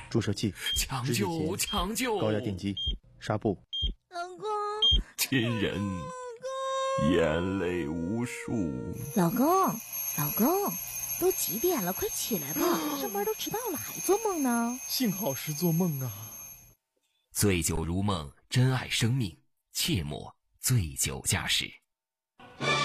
注射器、 抢止血救， 钳、 抢救！ 高压电击、纱布。 老公， 亲人，眼泪无数。 老公，老公，都几点了？快起来吧，上班都迟到了，还做梦呢？ 幸好是做梦啊。 醉酒如梦，珍爱生命，切莫醉酒驾驶。